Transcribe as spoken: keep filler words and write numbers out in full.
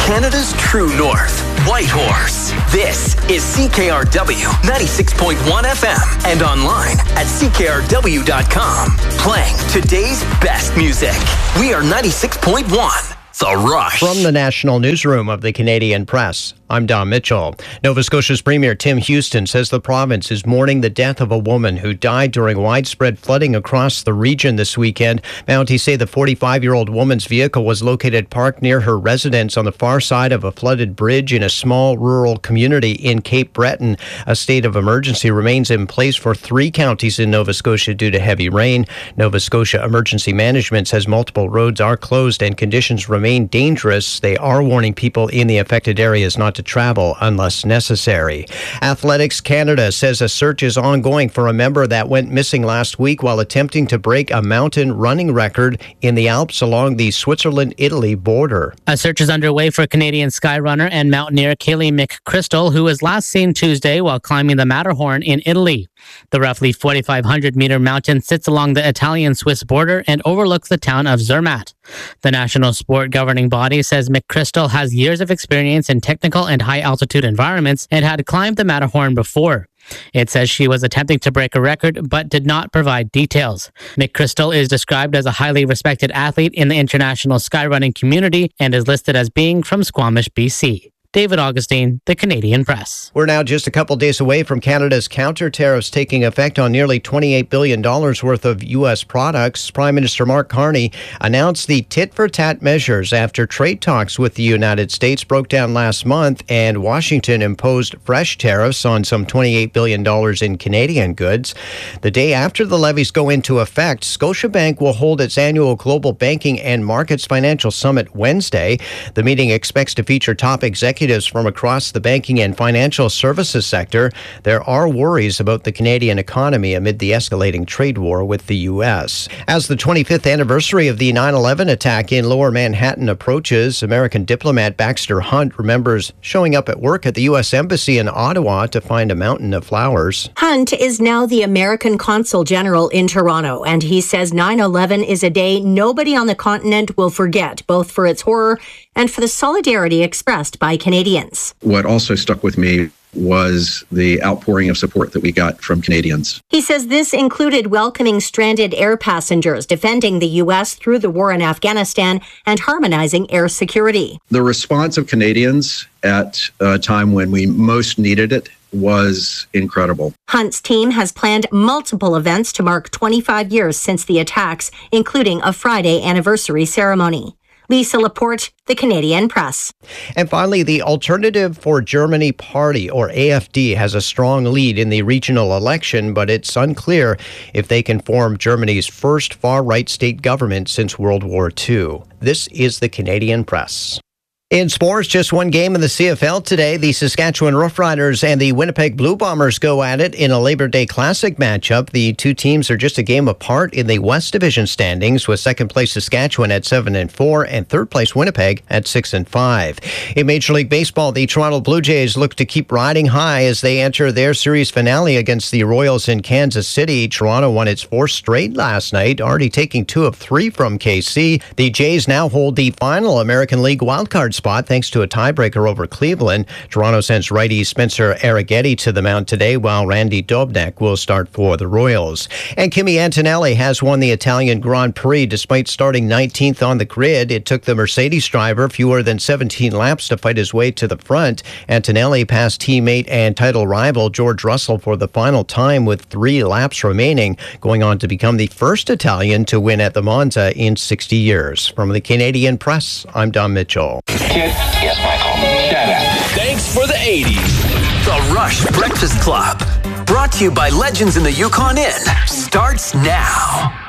Canada's true north, Whitehorse. This is C K R W ninety-six point one F M and online at C K R W dot com. Playing today's best music. We are ninety-six point one. The Rush. From the National Newsroom of the Canadian Press, I'm Don Mitchell. Nova Scotia's Premier Tim Houston says the province is mourning the death of a woman who died during widespread flooding across the region this weekend. Mounties say the forty-five-year-old woman's vehicle was located parked near her residence on the far side of a flooded bridge in a small rural community in Cape Breton. A state of emergency remains in place for three counties in Nova Scotia due to heavy rain. Nova Scotia Emergency Management says multiple roads are closed and conditions remain dangerous. They are warning people in the affected areas not to travel unless necessary. Athletics Canada says a search is ongoing for a member that went missing last week while attempting to break a mountain running record in the Alps along the Switzerland-Italy border. A search is underway for Canadian skyrunner and mountaineer Kaylee McChrystal, who was last seen Tuesday while climbing the Matterhorn in Italy. The roughly forty-five hundred meter mountain sits along the Italian-Swiss border and overlooks the town of Zermatt. The national sport governing body says McChrystal has years of experience in technical and high-altitude environments and had climbed the Matterhorn before. It says she was attempting to break a record but did not provide details. McChrystal is described as a highly respected athlete in the international skyrunning community and is listed as being from Squamish, B C. David Augustine, The Canadian Press. We're now just a couple days away from Canada's counter tariffs taking effect on nearly twenty-eight billion dollars worth of U S products. Prime Minister Mark Carney announced the tit-for-tat measures after trade talks with the United States broke down last month and Washington imposed fresh tariffs on some twenty-eight billion dollars in Canadian goods. The day after the levies go into effect, Scotiabank will hold its annual Global Banking and Markets Financial Summit Wednesday. The meeting expects to feature top executives from across the banking and financial services sector. There are worries about the Canadian economy amid the escalating trade war with the U S. As the twenty-fifth anniversary of the nine eleven attack in Lower Manhattan approaches, American diplomat Baxter Hunt remembers showing up at work at the U S Embassy in Ottawa to find a mountain of flowers. Hunt is now the American Consul General in Toronto, and he says nine eleven is a day nobody on the continent will forget, both for its horror and for the solidarity expressed by Canadians. What also stuck with me was the outpouring of support that we got from Canadians. He says this included welcoming stranded air passengers, defending the U S through the war in Afghanistan, and harmonizing air security. The response of Canadians at a time when we most needed it was incredible. Hunt's team has planned multiple events to mark twenty-five years since the attacks, including a Friday anniversary ceremony. Lisa Laporte, The Canadian Press. And finally, the Alternative for Germany Party, or A F D, has a strong lead in the regional election, but it's unclear if they can form Germany's first far-right state government since World War Two. This is The Canadian Press. In sports, just one game in the C F L today. The Saskatchewan Roughriders and the Winnipeg Blue Bombers go at it in a Labor Day Classic matchup. The two teams are just a game apart in the West Division standings, with second place Saskatchewan at seven and four and third place Winnipeg at six and five. In Major League Baseball, the Toronto Blue Jays look to keep riding high as they enter their series finale against the Royals in Kansas City. Toronto won its fourth straight last night, already taking two of three from K C. The Jays now hold the final American League wildcard spot thanks to a tiebreaker over Cleveland. Toronto sends righty Spencer Arrighetti to the mound today, while Randy Dobnak will start for the Royals. And Kimi Antonelli has won the Italian Grand Prix despite starting nineteenth on the grid. It took the Mercedes driver fewer than seventeen laps to fight his way to the front. Antonelli passed teammate and title rival George Russell for the final time with three laps remaining, going on to become the first Italian to win at the Monza in sixty years. From the Canadian Press, I'm Don Mitchell. Kid, yes, Michael. Dada. Thanks for the eighties. The Rush Breakfast Club. Brought to you by Legends in the Yukon Inn. Starts now.